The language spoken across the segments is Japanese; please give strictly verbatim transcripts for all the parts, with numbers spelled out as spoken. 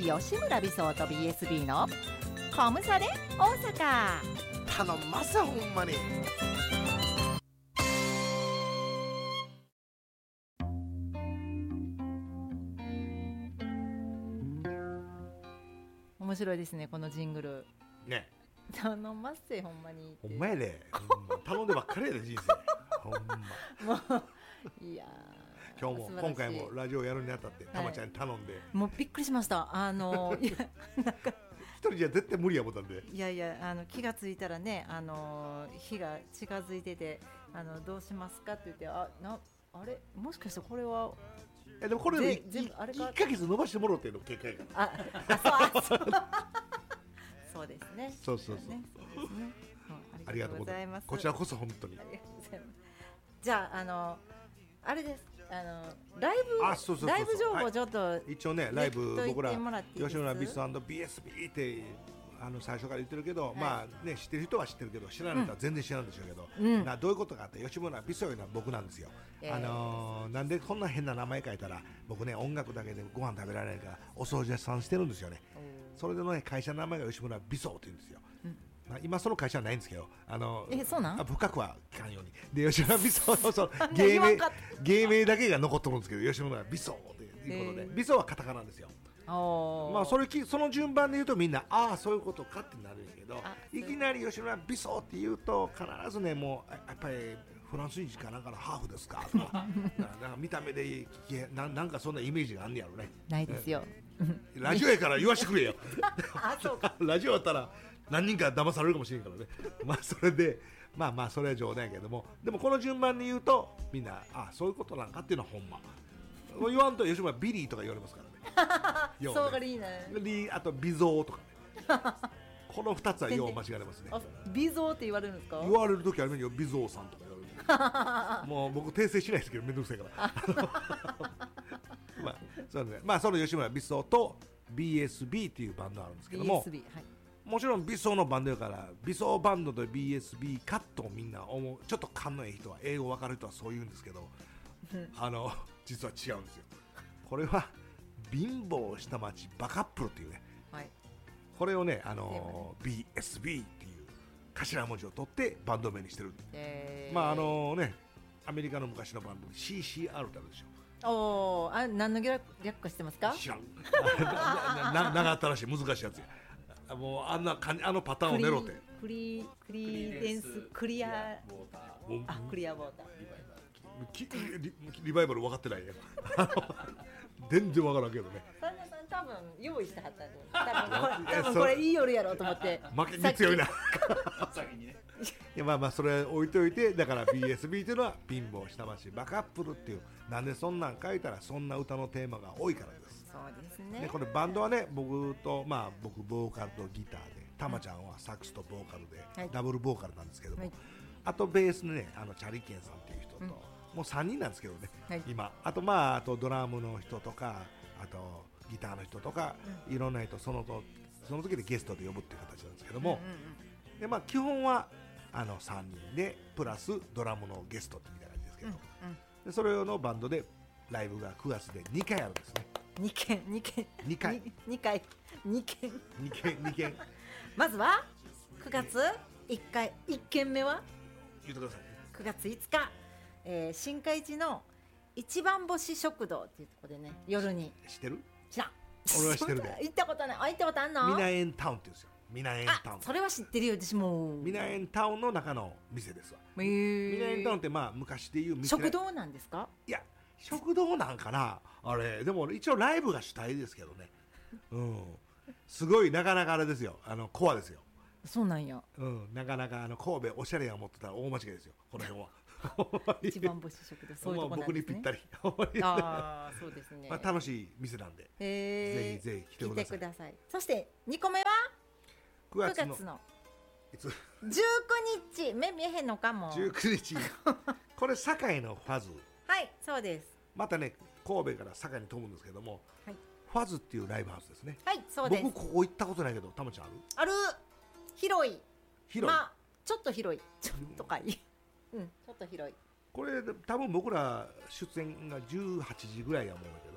吉村美聡と ビーエスビー のコムサで大阪。 頼んますほんまに。 面白いですねこのジングルね。 頼んますせほんまに。 ほんまやね。ほんま頼んでばっかりやで人生。ほんま。 もういや今日も今回もラジオやるにあたってたまちゃんに頼んで、 もうびっくりしました。あのいやなんか一人じゃ絶対無理や思ったんで、 いやいやあの気がついたらねあの日が近づいててあのどうしますかって言ってあなあれもしかしてこれはえでもこれぜ全部あれかいっかげつ伸ばしてもろっての結果やから。 ああそうあそうそうですね。 そうそうそう。 ねそうですね。 ありがとうございます。こちらこそ本当に。 ありがとうございます。じゃああのあれです。あのライブあそうそうそうそうライブ情報ちょっと、 はい、一応ねライブ僕ら吉村ビス&ビーエスビー ってあの最初から言ってるけど、はい、まあね知ってる人は知ってるけど知らない人は全然知らないんでしょうけど、うん、などういうことかって吉村ビスというのは僕なんですよ。えー、あのー、なんでこんな変な名前書いたら僕ね音楽だけでご飯食べられないからお掃除屋さんしてるんですよね。それでのね会社の名前が吉村ビソというんですよ。うん、まあ、今その会社はないんですけど、あのえそうなん深くは聞かんようにで吉村美聡のその芸名芸名だけが残ってるんですけど吉村美聡ということで美聡はカタカナですよ。まあそれその順番で言うとみんなああそういうことかってなるんですけど、いきなり吉村美聡って言うと必ずねもうやっぱりフランス人かなんかのハーフですかとかなんか見た目でななんかそんなイメージがあんねやろね。 ないですよ。 ラジオやから言わしてくれよ。 あそうかラジオやったら何人か騙されるかもしれんからね。まあそれでまあまあそれは冗談やけども、でもこの順番に言うとみんなあそういうことなんかっていうのはほんま言わんと吉村ビリーとか言われますからね。 そうがいいね。 あとビゾーとかね。このふたつはよう間違われますね。 ビゾーって言われるんですか。 言われるときあるよビゾーさんとか言われる。もう僕訂正しないですけどめんどくさいから。まあそうね、まあその吉村ビソと ビーエスビー っていうバンドあるんですけども、 ビーエスビー、はい、 もちろんビソのバンドやからビソバンドと ビーエスビー カットをみんな思う。ちょっと勘のいい人は英語分かる人はそう言うんですけどあの実は違うんですよ。これは貧乏下町バカップルっていうね、はい、これをねあの ビーエスビー っていう頭文字を取ってバンド名にしてる。えー、まああのねアメリカの昔のバンドで シーシーアール ってあるでしょ。 おあ何の略かしてますか。 知らん。な長ったらしい難しいやつや。もうあんなかあのパターンを狙ってクリクリデンスクリアあクリアウォーターリ, リバイバル分かってないやん。全然分からんけどね。 サンナさん多分用意してはったんで多分これ多分これいい夜やろうと思って負けに強いな。先にね。いやまあまあそれ置いといてだから ビーエスビー というのは貧乏下町バカップルっていうなんでそんなん書いたらそんな歌のテーマが多いからです。 そうですね。 でこれバンドはね僕とまあ僕ボーカルとギターでたまちゃんはサックスとボーカルで、はい、ダブルボーカルなんですけども、はい、あとベースにねあのチャリケンさんっていう人と、うん、もうさんにんなんですけどね、はい、今あとまああとドラムの人とかあとギターの人とか、うん、いろんな人そのとその時でゲストで呼ぶっていう形なんですけども、うんうんうん、でまあ基本はあのさんにんでプラスドラムのゲストみたいな感じですけど、うんうん、でそれのバンドでライブがくがつでにかいあるんですね。 にけんにけんにかいにかいにけんにけんにけんまずはくがついっかいいっけんめは言ってください。 くがついつか、えー、新海地の一番星食堂っていうところでね夜に知ってる？ 知らん。 俺は知ってるで。 行ったことない。あ行ったことあんの？ ミナエンタウンって言うんですよ。ミナエンタウン。 それは知ってるよ私も。 ミナエンタウンの中の店ですわ。 へー。 ミナエンタウンってまあ昔でいう店。 食堂なんですか？ いや食堂なんかなあれ。でも一応ライブが主体ですけどね。うん。すごいなかなかあれですよ。あのコアですよ。 そうなんや。 うん。なかなかあの神戸おしゃれや持ってたら大間違いですよ。この辺は。 一番星食堂そういうとこなんですね。 僕にぴったり。 ああそうですね。 まあ楽しい店なんで。ぜひぜひ来てください。 来てください。そしてにこめはくがつの。 くがつのいつじゅうくにち目見えへんのかも。 じゅうくにちこれ堺のファズ。 はいそうです。 またね神戸から堺に飛ぶんですけども、はい、ファズっていうライブハウスですね。 はいそうです。 僕ここ行ったことないけどたまちゃんある？ ある。広い。 広い。 まあちょっと広い。ちょっとかいい。うんちょっと広い。 これ多分僕ら出演がじゅうはちじぐらいや思うんだけど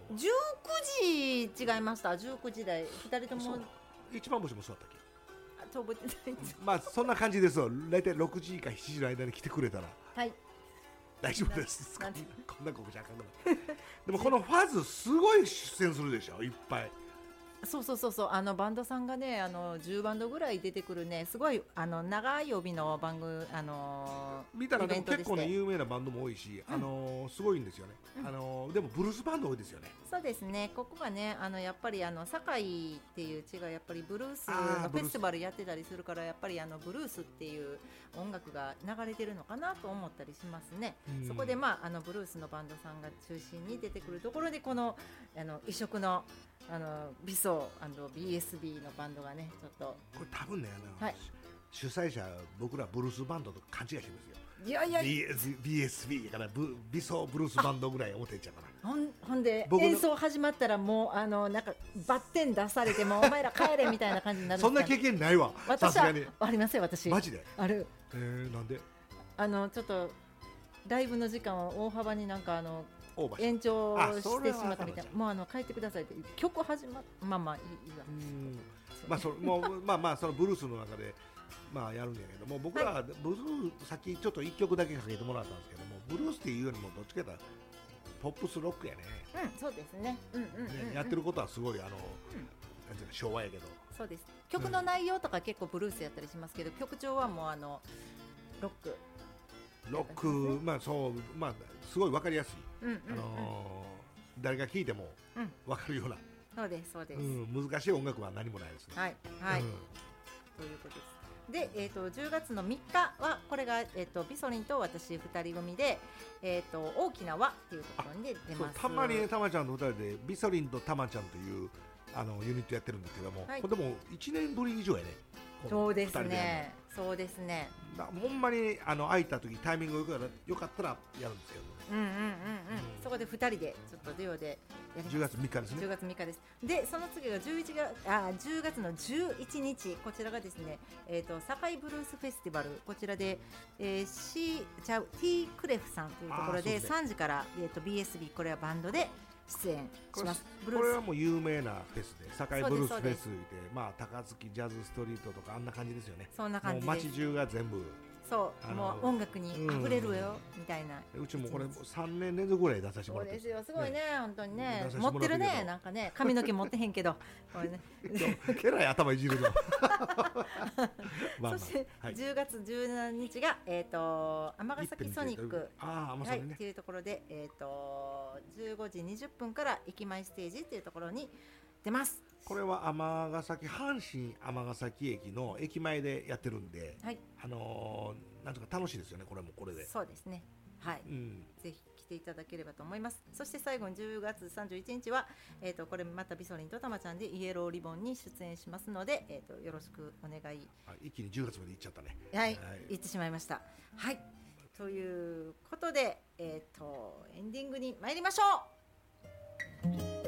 じゅうくじ違いました。じゅうくじ台ふたりとも。 一番星もそうだったっけ。 ちょ覚えてない。 まあそんな感じですよ。大体ろくじかしちじの間に来てくれたらはい大丈夫です。こんな告知あかんの。でもこのファズすごい出演するでしょ、いっぱい。 そうそうそうそう、あのバンドさんがね、あのじゅうバンドぐらい出てくるね、すごいあの長い帯の番組、あのー、 見たらでも結構ね有名なバンドも多いし、 うん、 あのー、すごいんですよね、うん、あのー、でもブルースバンド多いですよね。 そうですね、ここがね、あのやっぱりあの堺っていう地がやっぱりブルースのフェスティバルやってたりするから、やっぱりあのブルースっていう音楽が流れてるのかなと思ったりしますね、うん、そこで、まあ、あのブルースのバンドさんが中心に出てくるところで、このあの異色のあのビソー ビーエスビー のバンドがね、ちょっとこれ多分ね、あの、 はい、 主催者僕らブルースバンドと勘違いしてますよ。 いやいやビーエスビー やからビソーブルースバンドぐらい思ってんちゃうかな。 ほん, ほんで演奏始まったらもうあのなんかバッテン出されてもお前ら帰れみたいな感じになるんですか、ね、 そんな経験ないわ。 私はありますよ。私マジである。 えー、なんであのちょっとライブの時間を大幅になんかあの延長してしまったみたいな、もうあの帰ってくださいって曲始まっまあまあいいわ。 まあそもうまあまあそのブルースの中でまあやるんやけども、僕らはブルースさっきちょっといっきょくだけかけてもらったんですけども、ブルースっていうよりもどっちかというとポップスロックやね。 うん、そうですね。うんうんうんうん、 ねやってることはすごいあの、うん、なんていうか昭和やけど。 そうです。曲の内容とか結構ブルースやったりしますけど、曲調はもうあのロック。 ロック、まあそうまあすごいわかりやすい。うんうんうん、あのー、誰が聴いてもわかるような、うん、 そうですそうです、うん、 難しい音楽は何もないですね。 はいはい、うん、ということです。で、えー、とじゅうがつのみっかはこれが、えー、とビソリンと私ふたり組で、えー、と大きな輪っていうところに出ます。 たまにね、たまちゃんとふたりでビソリンとたまちゃんというあのユニットやってるんですけども、はい、これでもいちねんぶり以上やね。 そうですねそうですね。 ほんまにあの空いた時タイミングがよかったらやるんですよ。 うんうんうんうん、うん、そこでふたりでちょっとデュオでやります。 じゅうがつみっかですね。 じゅうがつみっかです。でその次がじゅういちがつあじゅうがつのじゅういちにち、こちらがですね、えー、と堺ブルースフェスティバル、こちらで、えー、C ちゃう T クレフさんというところ で, でさんじから、えー、と ビーエスビー これはバンドで出演します。 これはもう有名なフェスで、堺ブルースフェスで、まあ高槻ジャズストリートとかあんな感じですよね。 そんな感じです。 もう街中が全部そうもう音楽に溢れるよ、うん、みたいな。 うちもこれさんねんれんぞくぐらい出させてもらって。 そうですよ、すごいね、ね本当にね、持ってるね、なんかね、髪の毛持ってへんけどこれねえらい頭いじるのまあ、まあ、そして、はい、じゅうがつじゅうしちにちが、えーと、尼崎ソニックあ、ね、はい、 っていうところで、えーと、じゅうごじにじゅっぷんから駅前ステージっていうところに出ます。 これは尼崎阪神尼崎駅の駅前でやってるんで、はい、あのー、なんとか楽しいですよね、これもこれで。 そうですね、はい、うん、ぜひ来ていただければと思います。そして最後にじゅうがつさんじゅういちにちは、えー、とこれまたビソリンとたまちゃんでイエローリボンに出演しますので、えー、とよろしくお願い。 はい、一気にじゅうがつまで行っちゃったね。 はい、はい、行ってしまいました。はい、ということで、えー、とエンディングに参りましょう。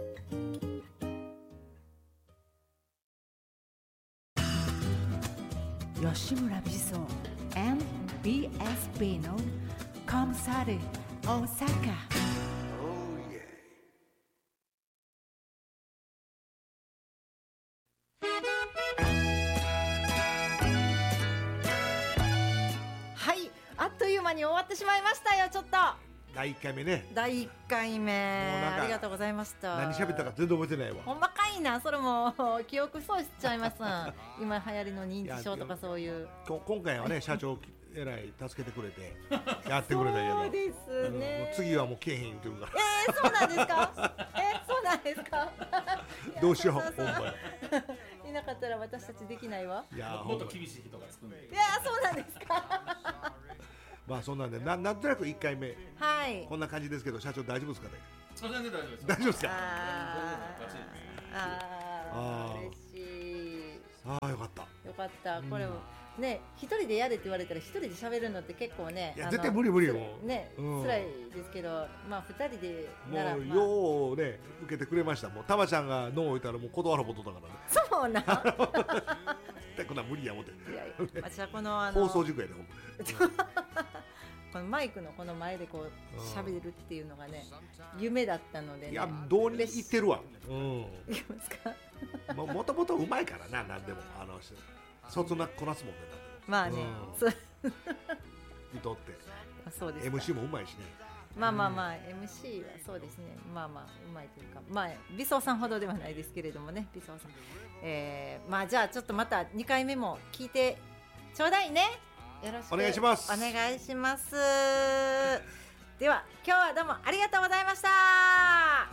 吉村美聡 and ビーエスビー のコンサート大阪。はい、あっという間に終わってしまいましたよ。ちょっとだいいっかいめね。 だいいっかいめありがとうございました。 何喋ったか全然覚えてないわ。 ほんまかいな、それも記憶喪失しちゃいます今流行りの認知症とかそういう。 今回はね社長えらい助けてくれてやってくれたけどそうですね、 うん、次はもうけえへん言ってるからえー、そうなんですかえそうなんですかどうしようほんまいなかったら私たちできないわ。 いやもっと厳しい人が作るんで。 いやそうなんですかまあそんなんで な, なんとなくいっかいめ、 はい、 こんな感じですけど社長大丈夫ですかね。 全然大丈夫です。 大丈夫ですか。 ああ嬉しい。 ああよかったよかった。これを、うん、ね一人でやれって言われたら一人で喋るのって結構ね、 いや絶対無理無理よね、うん、辛いですけど、まあふたりでならもう、まあ、ようね受けてくれました。もうたまちゃんがノーを置いたらもう断ることだからね。 そうなこんな無理や思って。 いやいや私はこのあの放送事故やでほんまこのマイクのこの前でこううん喋るっていうのがね夢だったのでね。 いやどうに言ってるわ、うんいきますか。 ももともとうまいからな、なんでもあのそつなくこなすもんね、 まあね、 うんそう人ってそうですか。 エムシー もうまいしね。 まあまあまあ エムシー はそうですね、まあまあうまいというか、まあ美壮さんほどではないですけれどもね、美壮さん、えー、まあじゃあちょっとまたにかいめも聞いてちょうだいね。よろしくお願いしますお願いします。では今日はどうもありがとうございました。